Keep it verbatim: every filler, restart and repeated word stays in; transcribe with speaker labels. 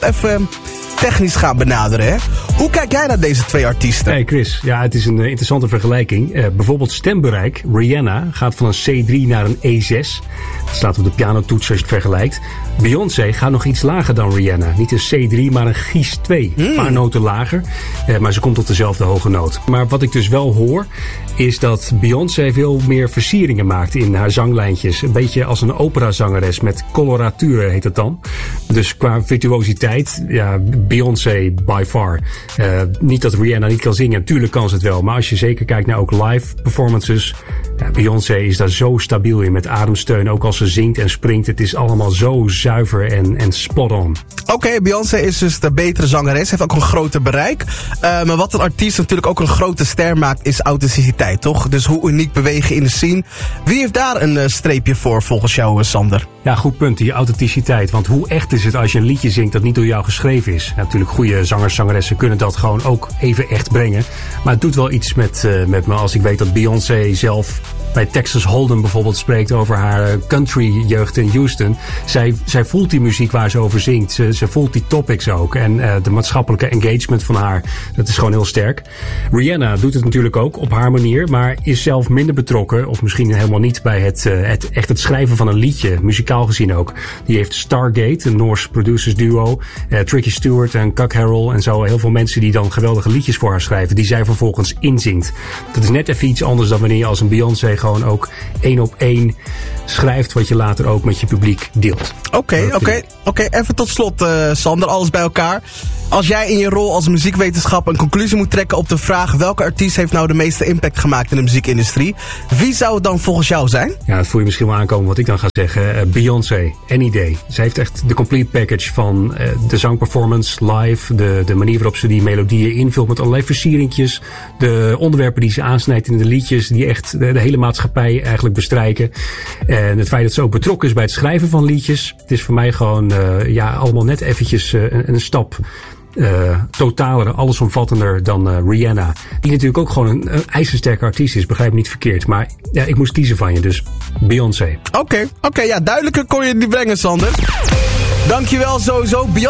Speaker 1: even technisch gaan benaderen, hè? Hoe kijk jij naar deze twee artiesten?
Speaker 2: Hey Chris, ja, het is een uh, interessante vergelijking. Uh, bijvoorbeeld stembereik. Rihanna gaat van een C drie naar een E zes. Dat staat op de pianotoets als je het vergelijkt. Beyoncé gaat nog iets lager dan Rihanna. Niet een C drie, maar een G I S twee. Een mm. paar noten lager, uh, maar ze komt tot dezelfde hoge noot. Maar wat ik dus wel hoor, is dat Beyoncé veel meer versieringen maakt in haar zanglijntjes. Een beetje als een operazangeres met coloraturen heet het dan. Dus qua virtuositeit, ja, Beyoncé by far. Uh, niet dat Rihanna niet kan zingen, natuurlijk kan ze het wel. Maar als je zeker kijkt naar ook live performances, ja, Beyoncé is daar zo stabiel in met ademsteun. Ook als ze zingt en springt, het is allemaal zo zuiver en, en spot on.
Speaker 1: Oké, okay, Beyoncé is dus de betere zangeres, heeft ook een groter bereik. Uh, maar wat een artiest natuurlijk ook een grote ster maakt, is authenticiteit, toch? Dus hoe uniek bewegen in de scene. Wie heeft daar een uh, streepje voor volgens jou, Sander?
Speaker 2: Ja, goed punt, die authenticiteit. Want hoe echt is het als je een liedje zingt dat niet door jou geschreven is? Ja, natuurlijk, goede zangers, zangeressen kunnen dat gewoon ook even echt brengen. Maar het doet wel iets met, uh, met me als ik weet dat Beyoncé zelf bij Texas Hold'em bijvoorbeeld spreekt over haar country jeugd in Houston. Zij, zij voelt die muziek waar ze over zingt. Ze, ze voelt die topics ook. En uh, de maatschappelijke engagement van haar, dat is gewoon heel sterk. Rihanna doet het natuurlijk ook op haar manier, maar is zelf minder betrokken, of misschien helemaal niet, bij het, uh, het echt het schrijven van een liedje, muzikaal gezien ook. Die heeft Stargate, een Noors producers duo, uh, Tricky Stewart en Kuk Harrell en zo. Heel veel mensen die dan geweldige liedjes voor haar schrijven, die zij vervolgens inzingt. Dat is net even iets anders dan wanneer je als een Beyoncé gewoon ook één op één schrijft, wat je later ook met je publiek deelt.
Speaker 1: Oké, oké, oké. Even tot slot, uh, Sander, alles bij elkaar. Als jij in je rol als muziekwetenschapper een conclusie moet trekken op de vraag welke artiest heeft nou de meeste impact gemaakt in de muziekindustrie, wie zou het dan volgens jou zijn?
Speaker 2: Ja, dat voel je misschien wel aankomen wat ik dan ga zeggen. Uh, Beyoncé, any day. Zij heeft echt de complete package van uh, de zangperformance live, de, de manier waarop ze die melodieën invult met allerlei versieringjes, de onderwerpen die ze aansnijdt in de liedjes, die echt de, de hele maatschappij eigenlijk bestrijken. En het feit dat ze ook betrokken is bij het schrijven van liedjes. Het is voor mij gewoon uh, ja, allemaal net eventjes uh, een, een stap Uh, totaler, allesomvattender dan uh, Rihanna. Die natuurlijk ook gewoon een, een ijzersterke artiest is, begrijp me niet verkeerd. Maar ja, ik moest kiezen van je, dus Beyoncé.
Speaker 1: Oké, okay, oké, okay, ja, duidelijker kon je het niet brengen, Sander. Dankjewel sowieso. Beyoncé